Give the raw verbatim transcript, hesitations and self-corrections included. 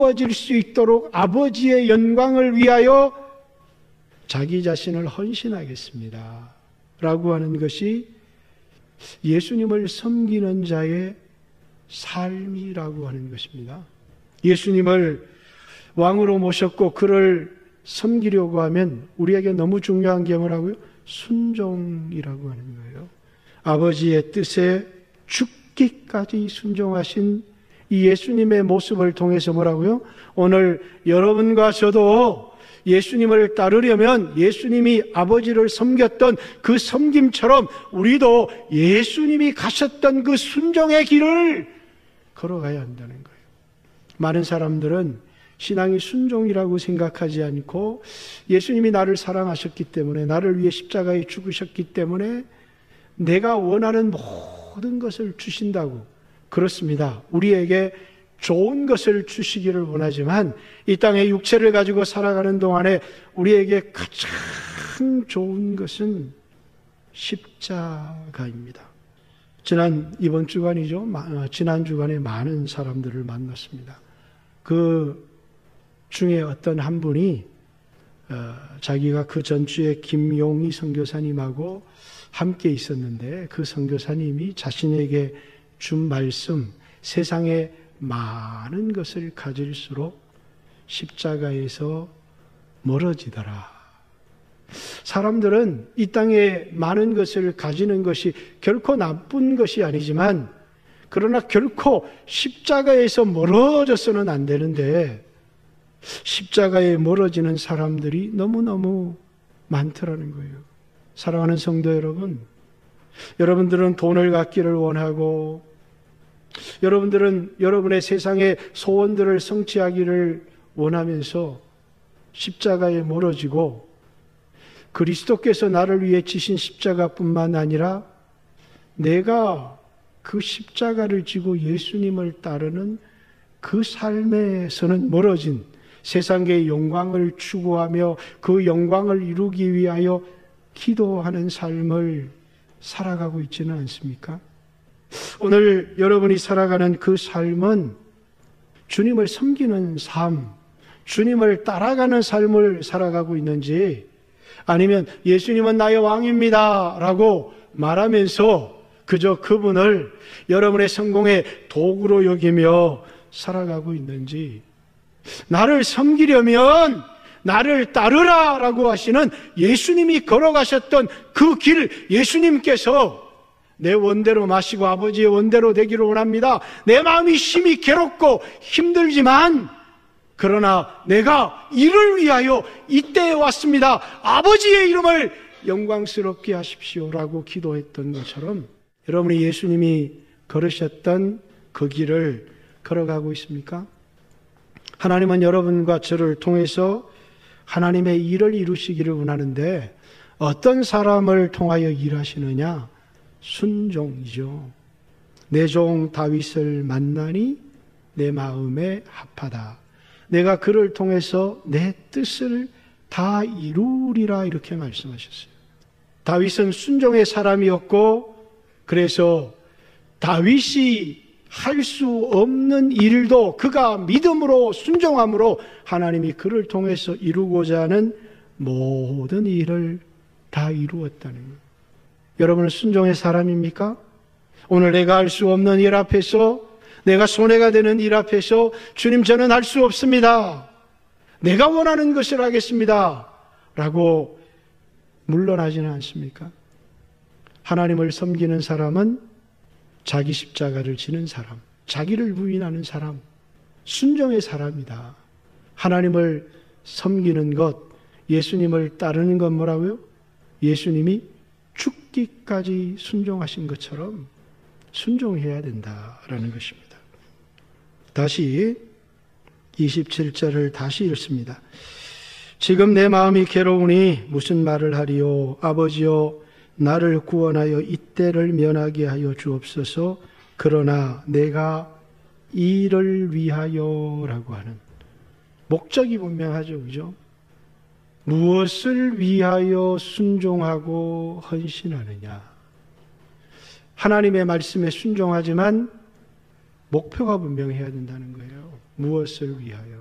질 수 있도록 아버지의 영광을 위하여 자기 자신을 헌신하겠습니다 라고 하는 것이 예수님을 섬기는 자의 삶이라고 하는 것입니다. 예수님을 왕으로 모셨고 그를 섬기려고 하면 우리에게 너무 중요한 게 뭐라고요? 순종이라고 하는 거예요. 아버지의 뜻에 죽기까지 순종하신 이 예수님의 모습을 통해서 뭐라고요? 오늘 여러분과 저도 예수님을 따르려면 예수님이 아버지를 섬겼던 그 섬김처럼 우리도 예수님이 가셨던 그 순종의 길을 걸어가야 한다는 거예요. 많은 사람들은 신앙이 순종이라고 생각하지 않고 예수님이 나를 사랑하셨기 때문에, 나를 위해 십자가에 죽으셨기 때문에 내가 원하는 모든 것을 주신다고. 그렇습니다. 우리에게 좋은 것을 주시기를 원하지만 이 땅의 육체를 가지고 살아가는 동안에 우리에게 가장 좋은 것은 십자가입니다. 지난 이번 주간이죠. 지난 주간에 많은 사람들을 만났습니다. 그 중에 어떤 한 분이 어, 자기가 그 전주에 김용희 선교사님하고 함께 있었는데 그 선교사님이 자신에게 준 말씀, 세상에 많은 것을 가질수록 십자가에서 멀어지더라. 사람들은 이 땅에 많은 것을 가지는 것이 결코 나쁜 것이 아니지만, 그러나 결코 십자가에서 멀어져서는 안 되는데 십자가에 멀어지는 사람들이 너무너무 많더라는 거예요. 사랑하는 성도 여러분, 여러분들은 돈을 갖기를 원하고, 여러분들은 여러분의 세상의 소원들을 성취하기를 원하면서 십자가에 멀어지고, 그리스도께서 나를 위해 지신 십자가뿐만 아니라 내가 그 십자가를 지고 예수님을 따르는 그 삶에서는 멀어진, 세상의 영광을 추구하며 그 영광을 이루기 위하여 기도하는 삶을 살아가고 있지는 않습니까? 오늘 여러분이 살아가는 그 삶은 주님을 섬기는 삶, 주님을 따라가는 삶을 살아가고 있는지, 아니면 예수님은 나의 왕입니다 라고 말하면서 그저 그분을 여러분의 성공의 도구로 여기며 살아가고 있는지, 나를 섬기려면 나를 따르라 라고 하시는 예수님이 걸어가셨던 그 길, 예수님께서 내 원대로 마시고 아버지의 원대로 되기를 원합니다. 내 마음이 심히 괴롭고 힘들지만 그러나 내가 이를 위하여 이때에 왔습니다. 아버지의 이름을 영광스럽게 하십시오 라고 기도했던 것처럼 여러분이 예수님이 걸으셨던 그 길을 걸어가고 있습니까? 하나님은 여러분과 저를 통해서 하나님의 일을 이루시기를 원하는데 어떤 사람을 통하여 일하시느냐? 순종이죠. 내 종 다윗을 만나니 내 마음에 합하다. 내가 그를 통해서 내 뜻을 다 이루리라 이렇게 말씀하셨어요. 다윗은 순종의 사람이었고, 그래서 다윗이 할 수 없는 일도 그가 믿음으로 순종함으로 하나님이 그를 통해서 이루고자 하는 모든 일을 다 이루었다는 거예요. 여러분은 순종의 사람입니까? 오늘 내가 할 수 없는 일 앞에서, 내가 손해가 되는 일 앞에서 주님 저는 할 수 없습니다, 내가 원하는 것을 하겠습니다 라고 물러나지는 않습니까? 하나님을 섬기는 사람은 자기 십자가를 지는 사람, 자기를 부인하는 사람, 순종의 사람이다. 하나님을 섬기는 것, 예수님을 따르는 건 뭐라고요? 예수님이 죽기까지 순종하신 것처럼 순종해야 된다라는 것입니다. 다시 이십칠 절을 다시 읽습니다. 지금 내 마음이 괴로우니 무슨 말을 하리요? 아버지여 나를 구원하여 이때를 면하게 하여 주옵소서. 그러나 내가 이를 위하여 라고 하는 목적이 분명하죠. 그죠? 무엇을 위하여 순종하고 헌신하느냐? 하나님의 말씀에 순종하지만 목표가 분명해야 된다는 거예요. 무엇을 위하여?